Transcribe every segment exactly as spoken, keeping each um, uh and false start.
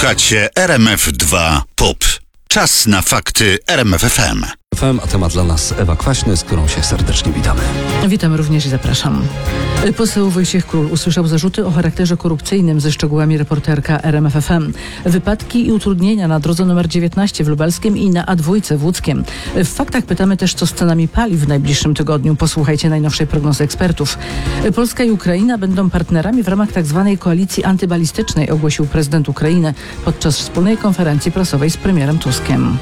Słuchacie R M F dwa Pop. Czas na fakty R M F F M. F M, a temat dla nas Ewa Kwaśny, z którą się serdecznie witamy. Witam również i zapraszam. Poseł Wojciech Król usłyszał zarzuty o charakterze korupcyjnym, ze szczegółami reporterka R M F F M. Wypadki i utrudnienia na drodze numer dziewiętnaście w Lubelskiem i na A dwa w Łódzkiem. W faktach pytamy też, co z cenami paliw w najbliższym tygodniu. Posłuchajcie najnowszej prognozy ekspertów. Polska i Ukraina będą partnerami w ramach tzw. koalicji antybalistycznej, ogłosił prezydent Ukrainy podczas wspólnej konferencji prasowej z premierem Tuskiem.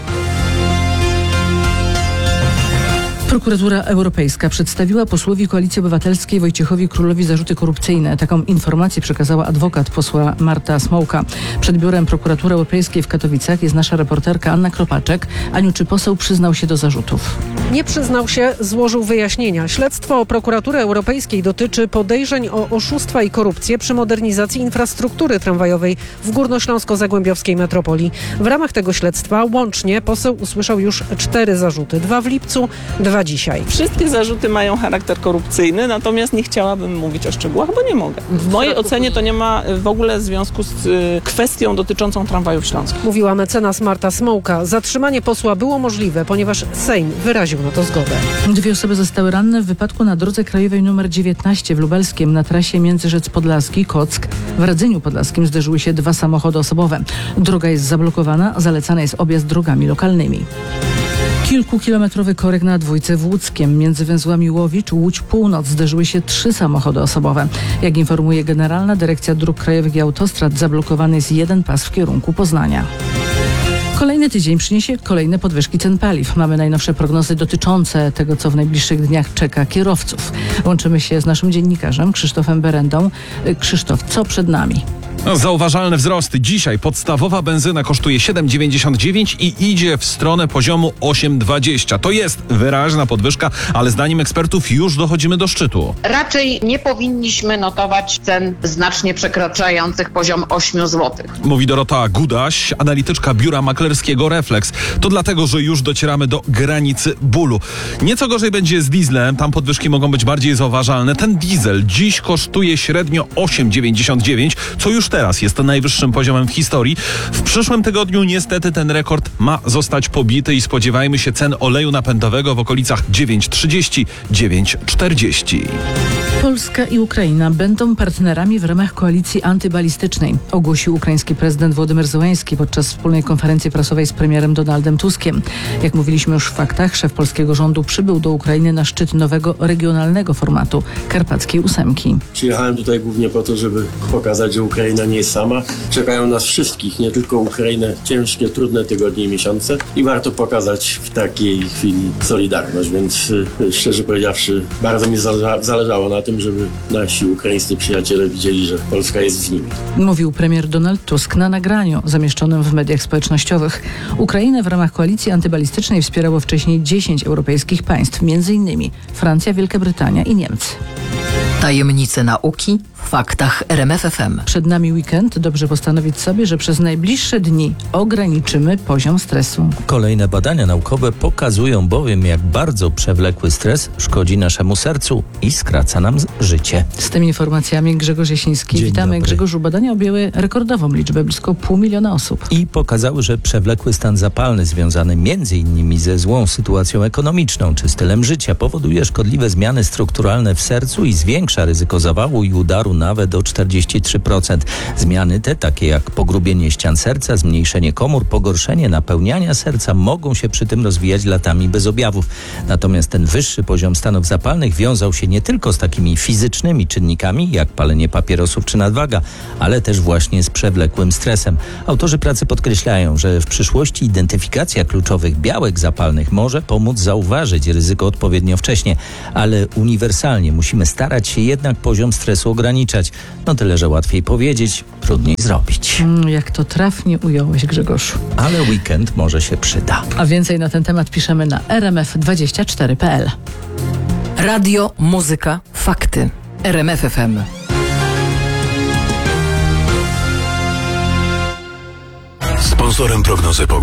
Prokuratura Europejska przedstawiła posłowi Koalicji Obywatelskiej Wojciechowi Królowi zarzuty korupcyjne. Taką informację przekazała adwokat posła Marta Smołka. Przed biurem Prokuratury Europejskiej w Katowicach jest nasza reporterka Anna Kropaczek. Aniu, czy poseł przyznał się do zarzutów? Nie przyznał się, złożył wyjaśnienia. Śledztwo Prokuratury Europejskiej dotyczy podejrzeń o oszustwa i korupcję przy modernizacji infrastruktury tramwajowej w górnośląsko-zagłębiowskiej metropolii. W ramach tego śledztwa łącznie poseł usłyszał już cztery zarzuty. Dwa w lipcu, dwa dzisiaj. Wszystkie zarzuty mają charakter korupcyjny, natomiast nie chciałabym mówić o szczegółach, bo nie mogę. W mojej ocenie to nie ma w ogóle związku z y, kwestią dotyczącą tramwajów śląskich. Mówiła mecenas Marta Smołka. Zatrzymanie posła było możliwe, ponieważ Sejm wyraził na to zgodę. Dwie osoby zostały ranne w wypadku na drodze krajowej nr dziewiętnaście w Lubelskiem na trasie Międzyrzec Podlaski-Kock. W Radzyniu Podlaskim zderzyły się dwa samochody osobowe. Droga jest zablokowana, zalecany jest objazd drogami lokalnymi. Kilkukilometrowy korek na dwójce w Łódzkiem. Między węzłami Łowicz, Łódź Północ zderzyły się trzy samochody osobowe. Jak informuje Generalna Dyrekcja Dróg Krajowych i Autostrad, zablokowany jest jeden pas w kierunku Poznania. Kolejny tydzień przyniesie kolejne podwyżki cen paliw. Mamy najnowsze prognozy dotyczące tego, co w najbliższych dniach czeka kierowców. Łączymy się z naszym dziennikarzem Krzysztofem Berendą. Krzysztof, co przed nami? No, zauważalne wzrosty. Dzisiaj podstawowa benzyna kosztuje siedem dziewięćdziesiąt dziewięć i idzie w stronę poziomu osiem dwadzieścia. To jest wyraźna podwyżka, ale zdaniem ekspertów już dochodzimy do szczytu. Raczej nie powinniśmy notować cen znacznie przekraczających poziom osiem złotych. Mówi Dorota Gudaś, analityczka biura maklerskiego Reflex. To dlatego, że już docieramy do granicy bólu. Nieco gorzej będzie z dieslem, tam podwyżki mogą być bardziej zauważalne. Ten diesel dziś kosztuje średnio osiem dziewięćdziesiąt dziewięć, co już teraz jest najwyższym poziomem w historii. W przyszłym tygodniu niestety ten rekord ma zostać pobity i spodziewajmy się cen oleju napędowego w okolicach dziewięć trzydzieści - dziewięć czterdzieści. Polska i Ukraina będą partnerami w ramach koalicji antybalistycznej, ogłosił ukraiński prezydent Wołodymyr Zełenski podczas wspólnej konferencji prasowej z premierem Donaldem Tuskiem. Jak mówiliśmy już w faktach, szef polskiego rządu przybył do Ukrainy na szczyt nowego regionalnego formatu Karpackiej Ósemki. Przyjechałem tutaj głównie po to, żeby pokazać, że Ukraina nie jest sama. Czekają nas wszystkich, nie tylko Ukrainę, ciężkie, trudne tygodnie i miesiące i warto pokazać w takiej chwili solidarność, więc szczerze powiedziawszy bardzo mi zale- zależało na tym, żeby nasi ukraińscy przyjaciele widzieli, że Polska jest z nimi. Mówił premier Donald Tusk na nagraniu zamieszczonym w mediach społecznościowych. Ukrainę w ramach koalicji antybalistycznej wspierało wcześniej dziesięć europejskich państw, między innymi Francja, Wielka Brytania i Niemcy. Tajemnice nauki w faktach R M F F M. Przed nami weekend. Dobrze postanowić sobie, że przez najbliższe dni ograniczymy poziom stresu. Kolejne badania naukowe pokazują bowiem, jak bardzo przewlekły stres szkodzi naszemu sercu i skraca nam życie. Z tymi informacjami Grzegorz Jasiński. Dzień Witamy. dobry. Grzegorzu, badania objęły rekordową liczbę, blisko pół miliona osób. I pokazały, że przewlekły stan zapalny związany między innymi ze złą sytuacją ekonomiczną czy stylem życia powoduje szkodliwe zmiany strukturalne w sercu i zwiększa ryzyko zawału i udaru nawet o czterdzieści trzy procent. Zmiany te, takie jak pogrubienie ścian serca, zmniejszenie komór, pogorszenie napełniania serca, mogą się przy tym rozwijać latami bez objawów. Natomiast ten wyższy poziom stanów zapalnych wiązał się nie tylko z takimi fizycznymi czynnikami, jak palenie papierosów czy nadwaga, ale też właśnie z przewlekłym stresem. Autorzy pracy podkreślają, że w przyszłości identyfikacja kluczowych białek zapalnych może pomóc zauważyć ryzyko odpowiednio wcześnie, ale uniwersalnie musimy starać się jednak poziom stresu ograniczać. No tyle, że łatwiej powiedzieć, trudniej zrobić. Mm, jak to trafnie ująłeś, Grzegorz. Ale weekend może się przyda. A więcej na ten temat piszemy na r m f dwadzieścia cztery kropka p l. Radio, muzyka, fakty. R M F F M. Sponsorem prognozy pogody